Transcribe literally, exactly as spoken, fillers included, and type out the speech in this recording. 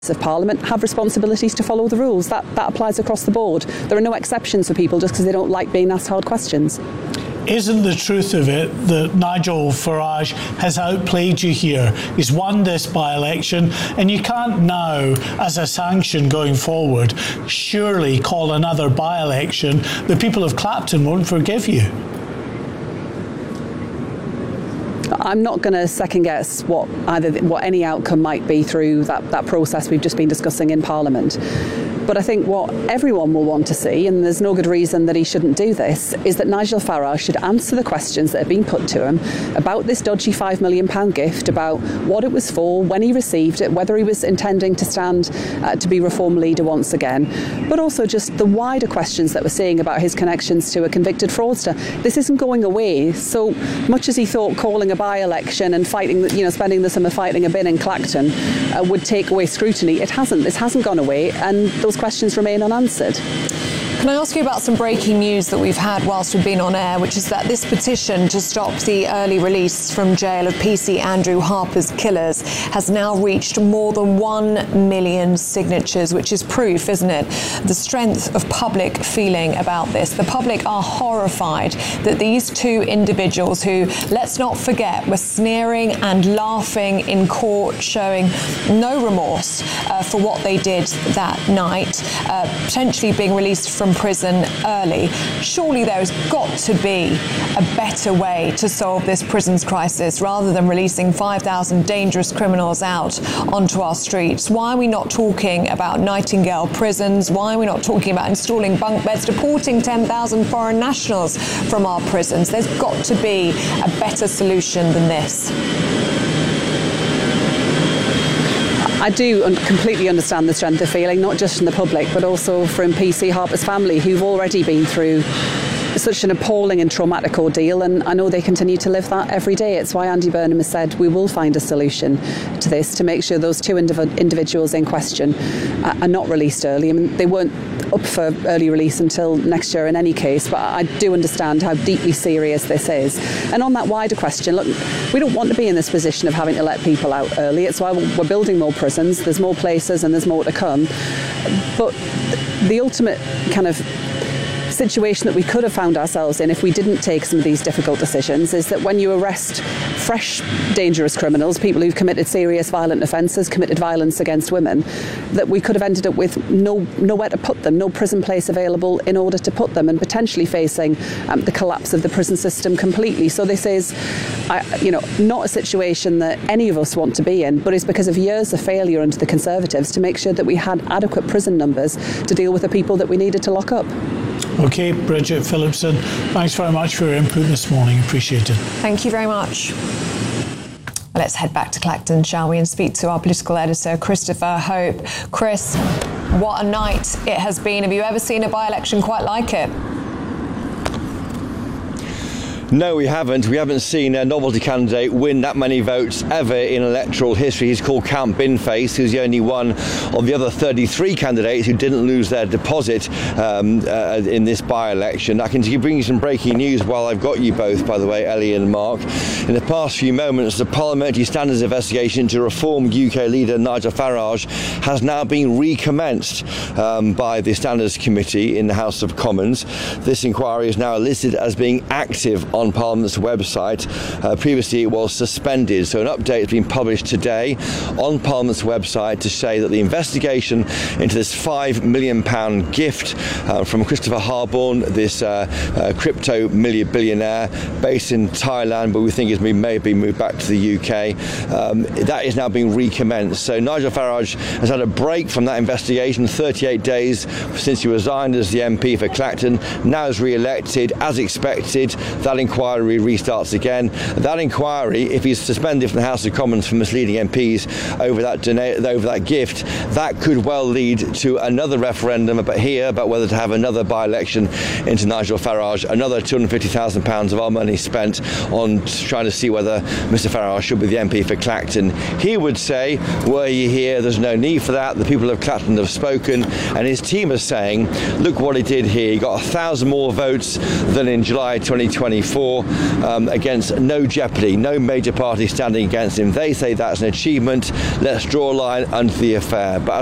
of Parliament have responsibilities to follow the rules. That, that applies across the board. There are no exceptions for people just because they don't like being asked hard questions. Isn't the truth of it that Nigel Farage has outplayed you here? He's won this by-election, and you can't now, as a sanction going forward, surely call another by-election. The people of Clapton won't forgive you. I'm not going to second guess what either what any outcome might be through that, that process we've just been discussing in Parliament. But I think what everyone will want to see, and there's no good reason that he shouldn't do this, is that Nigel Farage should answer the questions that have been put to him about this dodgy five million pounds gift, about what it was for, when he received it, whether he was intending to stand uh, to be Reform leader once again, but also just the wider questions that we're seeing about his connections to a convicted fraudster. This isn't going away. So much as he thought calling a by-election and fighting, you know, spending the summer fighting a bin in Clacton uh, would take away scrutiny, it hasn't. This hasn't gone away, and those questions remain unanswered. Can I ask you about some breaking news that we've had whilst we've been on air, which is that this petition to stop the early release from jail of P C Andrew Harper's killers has now reached more than one million signatures, which is proof, isn't it, the strength of public feeling about this. The public are horrified that these two individuals who, let's not forget, were sneering and laughing in court, showing no remorse uh, for what they did that night, uh, potentially being released from prison early. Surely there's got to be a better way to solve this prisons crisis rather than releasing five thousand dangerous criminals out onto our streets. Why are we not talking about Nightingale prisons? Why are we not talking about installing bunk beds, deporting ten thousand foreign nationals from our prisons? There's got to be a better solution than this. I do un- completely understand the strength of feeling, not just from the public, but also from P C Harper's family, who've already been through such an appalling and traumatic ordeal, and I know they continue to live that every day. It's why Andy Burnham has said we will find a solution to this to make sure those two indiv- individuals in question uh, are not released early. I mean, they weren't up for early release until next year in any case, but I do understand how deeply serious this is. And on that wider question, look, we don't want to be in this position of having to let people out early. It's why we're building more prisons, there's more places and there's more to come. But the ultimate kind of situation that we could have found ourselves in if we didn't take some of these difficult decisions is that when you arrest fresh dangerous criminals, people who've committed serious violent offences, committed violence against women, that we could have ended up with no nowhere to put them, no prison place available in order to put them, and potentially facing um, the collapse of the prison system completely. So this is, I, you know, not a situation that any of us want to be in, but it's because of years of failure under the Conservatives to make sure that we had adequate prison numbers to deal with the people that we needed to lock up. OK, Bridget Phillipson, thanks very much for your input this morning. Appreciate it. Thank you very much. Let's head back to Clacton, shall we, and speak to our political editor, Christopher Hope. Chris, what a night it has been. Have you ever seen a by-election quite like it? No, we haven't. We haven't seen a novelty candidate win that many votes ever in electoral history. He's called Count Binface, who's the only one of the other thirty-three candidates who didn't lose their deposit um, uh, in this by-election. I can bring you some breaking news while I've got you both, by the way, Ellie and Mark. In the past few moments, the Parliamentary Standards investigation into Reform U K leader Nigel Farage has now been recommenced um, by the Standards Committee in the House of Commons. This inquiry is now listed as being active on on Parliament's website. Uh, previously it was suspended, so an update has been published today on Parliament's website to say that the investigation into this five million pound gift uh, from Christopher Harborne, this uh, uh, crypto billionaire based in Thailand, but we think is maybe moved back to the U K, um, that is now being recommenced. So Nigel Farage has had a break from that investigation, thirty-eight days since he resigned as the M P for Clacton, now is re-elected as expected. That inquiry restarts again. That inquiry, if he's suspended from the House of Commons for misleading M Ps over that dona- over that gift, that could well lead to another referendum about here about whether to have another by-election into Nigel Farage, another two hundred fifty thousand pounds of our money spent on trying to see whether Mr Farage should be the M P for Clacton. He would say, were you here, there's no need for that, the people of Clacton have spoken, and his team is saying, look what he did here, he got a thousand more votes than in July twenty twenty-four. before, um, against no jeopardy, no major party standing against him. They say that's an achievement. Let's draw a line under the affair. But